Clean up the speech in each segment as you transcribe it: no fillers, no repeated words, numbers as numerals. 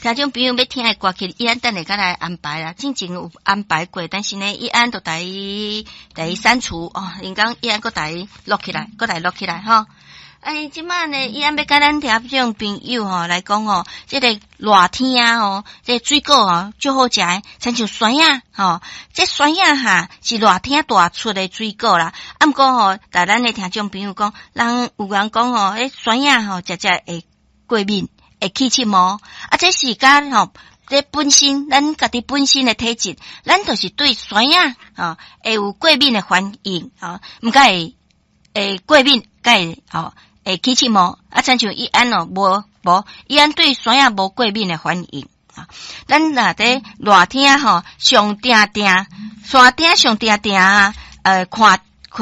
听众朋友要听的歌曲，伊安等下甲来安排啦。之前有安排过，但是呢，伊安都第删除哦。因讲伊安搁第录起来，搁来录起来吼。即摆呢，伊安要甲咱听众朋友吼来讲吼，这个热天啊吼，这个水果吼最好食诶，亲像酸呀吼，这酸呀哈是热天大出的水果啦。毋过吼，但咱的听众朋友讲，有人讲吼，酸呀吼，食会过敏。会起荠毛，这是甲吼，这本身咱家己本身的体质，咱就是对酸呀会有过敏的反应毋该会过敏，该会起荠毛亲像伊安无伊安对酸呀无过敏的反应咱若在热天上定山顶上定看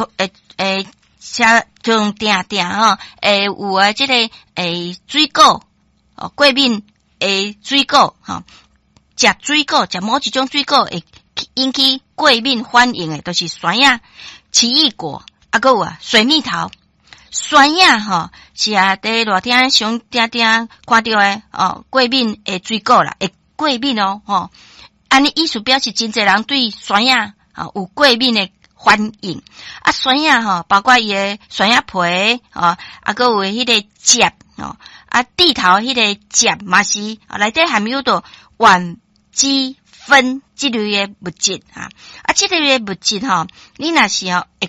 上定有这个水果。过敏诶，水果食水果，食某一种水果会引起过敏反应诶，都是酸呀、奇异果，还有水蜜桃。酸呀是在热天上定看到诶过敏诶水果啦，会过敏安尼意思表示真侪人对酸呀有过敏诶反应酸呀包括伊诶酸呀皮还有迄个汁地头迄个汁嘛是内底含有着烷基酚这类的物质这类的物质你若是会